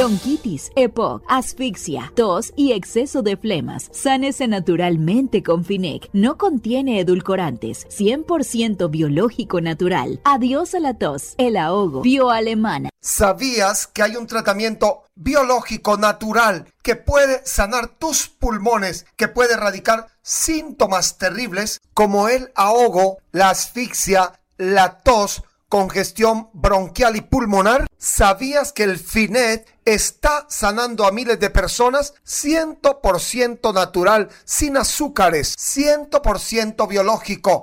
bronquitis, EPOC, asfixia, tos y exceso de flemas. Sánese naturalmente con Finec. No contiene edulcorantes, 100% biológico natural. Adiós a la tos, el ahogo, bioalemana. ¿Sabías que hay un tratamiento biológico natural que puede sanar tus pulmones, que puede erradicar síntomas terribles como el ahogo, la asfixia, la tos, congestión bronquial y pulmonar? ¿Sabías que el Finet está sanando a miles de personas? 100% natural, sin azúcares, 100% biológico.